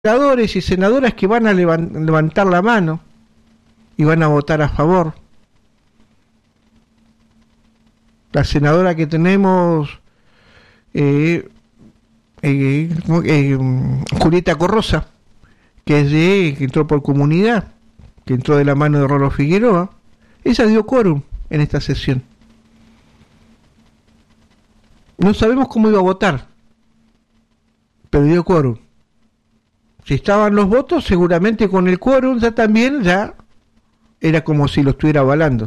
senadores y senadoras que van a levantar la mano y van a votar a favor. La senadora que tenemos, Julieta Corrosa, que entró por Comunidad, que entró de la mano de Rolo Figueroa, ella dio quórum en esta sesión. No sabemos cómo iba a votar, pero dio quórum. Si estaban los votos, seguramente con el quórum ya era como si lo estuviera avalando.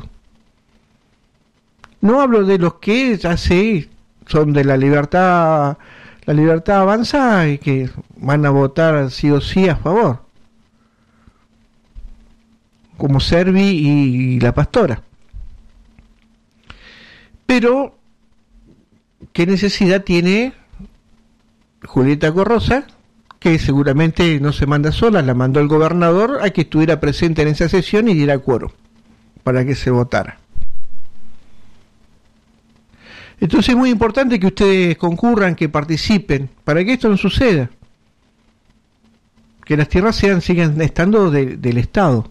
No hablo de los que ya son de la libertad avanza y que van a votar sí o sí a favor, como Servi y la Pastora. Pero ¿qué necesidad tiene Julieta Corrosa, que seguramente no se manda sola, la mandó el gobernador a que estuviera presente en esa sesión y diera quórum para que se votara? Entonces es muy importante que ustedes concurran, que participen, para que esto no suceda, que las tierras sigan estando del Estado.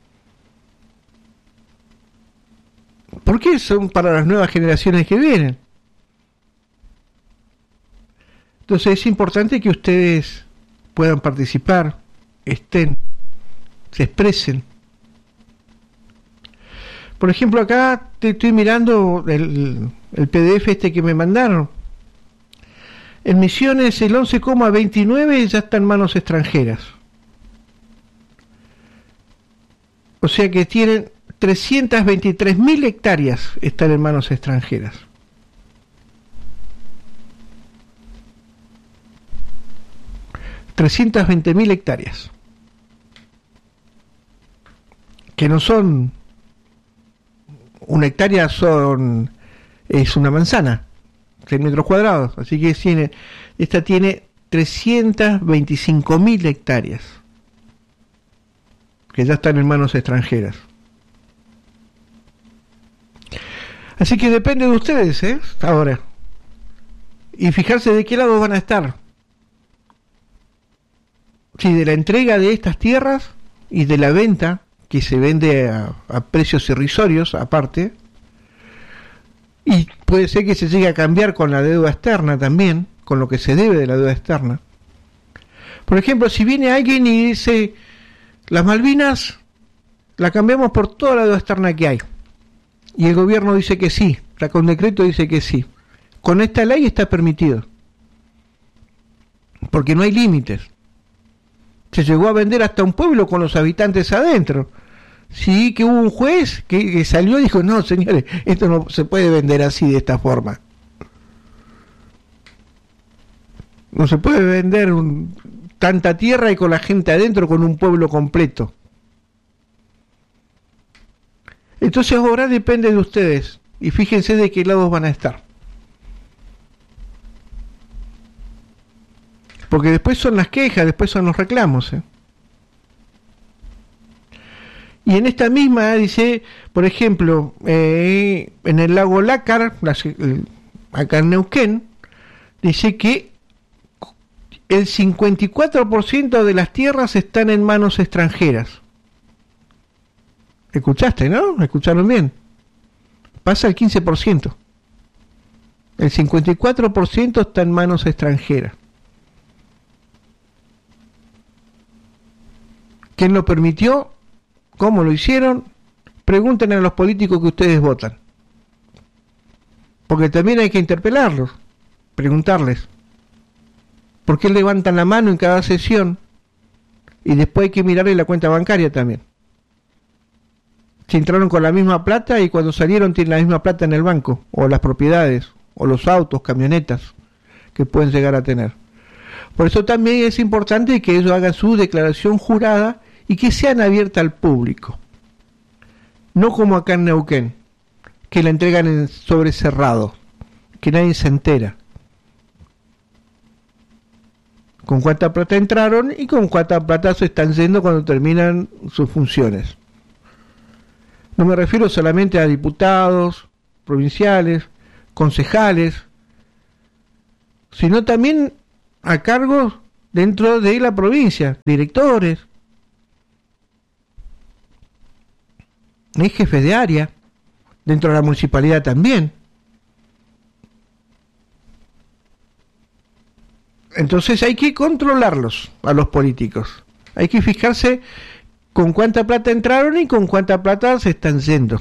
Porque son para las nuevas generaciones que vienen. Entonces es importante que ustedes puedan participar, estén, se expresen. Por ejemplo, acá te estoy mirando el PDF que me mandaron. En Misiones el 11,29 ya está en manos extranjeras. O sea que tienen 323.000 hectáreas están en manos extranjeras. $320.000 hectáreas. Que no son... Una hectárea es una manzana, 6 metros cuadrados, así que esta tiene 325.000 hectáreas que ya están en manos extranjeras. Así que depende de ustedes, ahora, y fijarse de qué lado van a estar, si de la entrega de estas tierras y de la venta, que se vende a precios irrisorios aparte, y puede ser que se llegue a cambiar con la deuda externa también, con lo que se debe de la deuda externa. Por ejemplo, si viene alguien y dice, las Malvinas la cambiamos por toda la deuda externa que hay, y el gobierno dice que sí, saca un decreto y dice que sí, con esta ley está permitido, porque no hay límites. Se llegó a vender hasta un pueblo con los habitantes adentro. Sí, que hubo un juez que salió y dijo, no, señores, esto no se puede vender así, de esta forma. No se puede vender tanta tierra y con la gente adentro, con un pueblo completo. Entonces ahora depende de ustedes, y fíjense de qué lados van a estar. Porque después son las quejas, después son los reclamos. Y en esta misma dice, por ejemplo, en el lago Lácar, acá en Neuquén, dice que el 54% de las tierras están en manos extranjeras. ¿Escuchaste, no? ¿Escucharon bien? Pasa el 15%. El 54% está en manos extranjeras. ¿Quién lo permitió? ¿Cómo lo hicieron? Pregunten a los políticos que ustedes votan. Porque también hay que interpelarlos, preguntarles. ¿Por qué levantan la mano en cada sesión? Y después hay que mirarle la cuenta bancaria también. Si entraron con la misma plata y cuando salieron tienen la misma plata en el banco, o las propiedades, o los autos, camionetas que pueden llegar a tener. Por eso también es importante que ellos hagan su declaración jurada y que sean abiertas al público. No como acá en Neuquén, que la entregan en sobre cerrado, que nadie se entera. Con cuánta plata entraron y con cuánta plata se están yendo cuando terminan sus funciones. No me refiero solamente a diputados, provinciales, concejales, sino también a cargos dentro de la provincia, directores, jefes de área, dentro de la municipalidad también. Entonces hay que controlarlos a los políticos. Hay que fijarse con cuánta plata entraron y con cuánta plata se están yendo.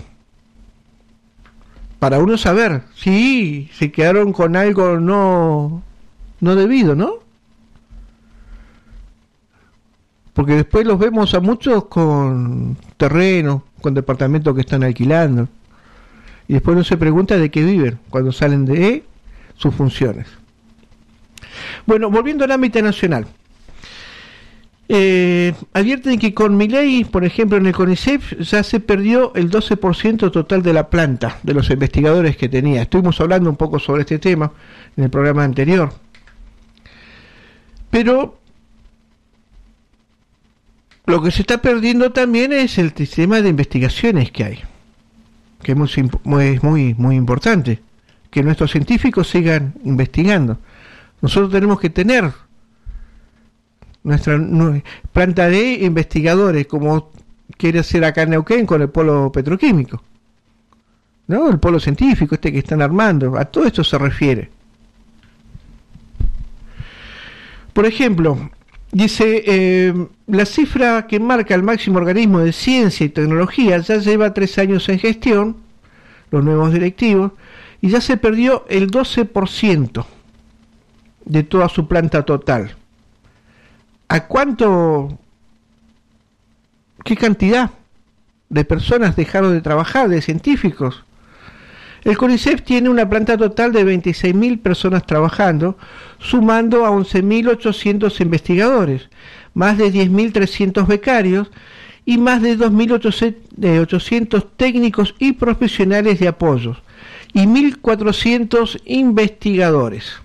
Para uno saber si se quedaron con algo no debido, ¿no? Porque después los vemos a muchos con terrenos, con departamentos que están alquilando. Y después uno se pregunta de qué viven cuando salen de sus funciones. Bueno, volviendo al ámbito nacional. Advierten que con Milei, por ejemplo, en el CONICET ya se perdió el 12% total de la planta de los investigadores que tenía. Estuvimos hablando un poco sobre este tema en el programa anterior. Pero lo que se está perdiendo también es el sistema de investigaciones que hay, que es muy importante, que nuestros científicos sigan investigando. Nosotros tenemos que tener nuestra planta de investigadores, como quiere hacer acá en Neuquén con el polo petroquímico, ¿no? El polo científico que están armando, a todo esto se refiere. Por ejemplo, dice, la cifra que marca el máximo organismo de ciencia y tecnología ya lleva 3 años en gestión, los nuevos directivos, y ya se perdió el 12% de toda su planta total. ¿A qué cantidad de personas dejaron de trabajar, de científicos? El CONICET tiene una planta total de 26.000 personas trabajando, sumando a 11.800 investigadores, más de 10.300 becarios y más de 2.800 técnicos y profesionales de apoyo, y 1.400 investigadores.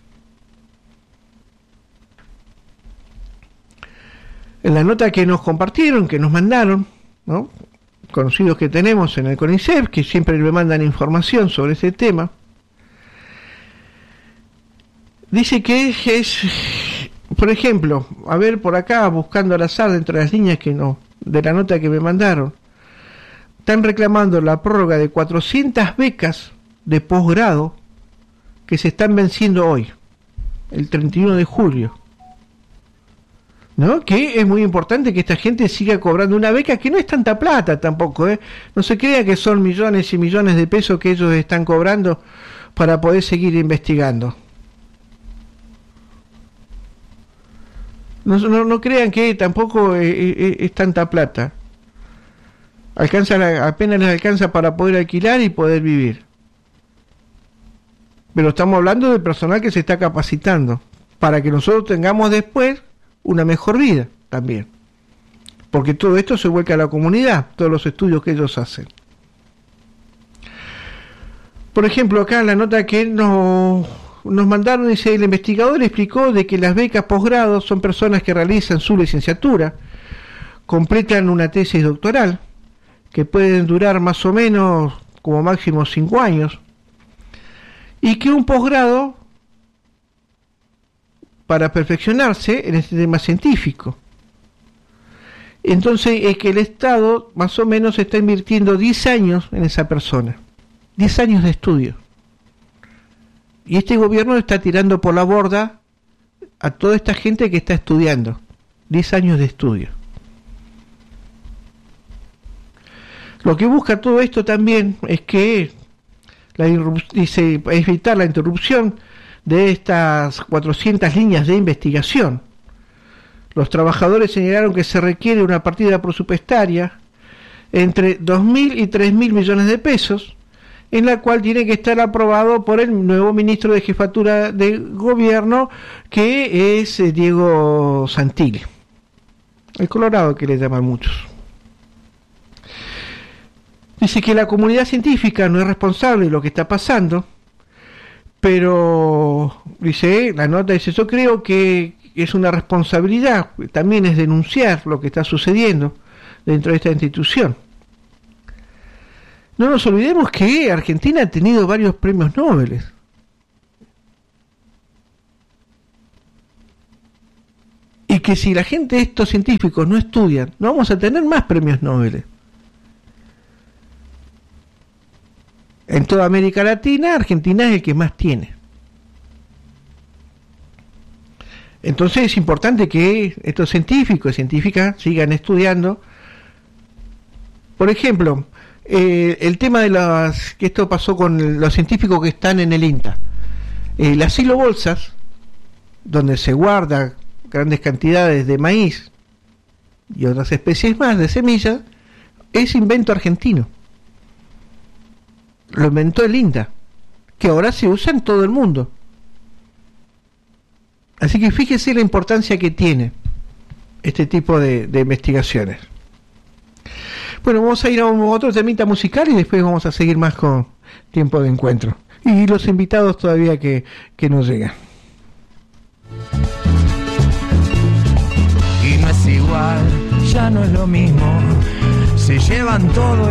En la nota que nos compartieron, que nos mandaron, ¿no?, conocidos que tenemos en el CONICET, que siempre me mandan información sobre ese tema, dice que es, por ejemplo, a ver por acá, buscando al azar dentro de las líneas de la nota que me mandaron, están reclamando la prórroga de 400 becas de posgrado que se están venciendo hoy, el 31 de julio. ¿No? Que es muy importante que esta gente siga cobrando una beca que no es tanta plata tampoco, ¿eh? No se crea que son millones y millones de pesos que ellos están cobrando para poder seguir investigando. No crean que tampoco es tanta plata. Apenas les alcanza para poder alquilar y poder vivir. Pero estamos hablando de personal que se está capacitando para que nosotros tengamos después una mejor vida también, porque todo esto se vuelca a la comunidad, todos los estudios que ellos hacen. Por ejemplo, acá en la nota que nos mandaron, dice, el investigador explicó de que las becas posgrado son personas que realizan su licenciatura, completan una tesis doctoral, que pueden durar más o menos como máximo 5 años, y que un posgrado para perfeccionarse en este tema científico. Entonces es que el Estado más o menos está invirtiendo 10 años en esa persona, 10 años de estudio. Y este gobierno está tirando por la borda a toda esta gente que está estudiando, 10 años de estudio. Lo que busca todo esto también es que evitar la interrupción de estas 400 líneas de investigación. Los trabajadores señalaron que se requiere una partida presupuestaria entre 2.000 y 3.000 millones de pesos, en la cual tiene que estar aprobado por el nuevo ministro de Jefatura de Gobierno, que es Diego Santilli, el Colorado que le llaman muchos. Dice que la comunidad científica no es responsable de lo que está pasando, pero dice, la nota dice, yo creo que es una responsabilidad, también es denunciar lo que está sucediendo dentro de esta institución. No nos olvidemos que Argentina ha tenido varios premios Nobel. Y que si la gente, estos científicos, no estudian, no vamos a tener más premios Nobel. En toda América Latina, Argentina es el que más tiene. Entonces es importante que estos científicos y científicas sigan estudiando. Por ejemplo, el tema de que esto pasó con los científicos que están en el INTA. Las silobolsas, donde se guarda grandes cantidades de maíz y otras especies más de semillas, es invento argentino. Lo inventó el INTA, que ahora se usa en todo el mundo. Así que fíjese la importancia que tiene este tipo de investigaciones. Bueno, vamos a ir a otro temita musical y después vamos a seguir más con Tiempo de Encuentro. Y los invitados todavía que nos llegan. Y no es igual, ya no es lo mismo. Se llevan todo.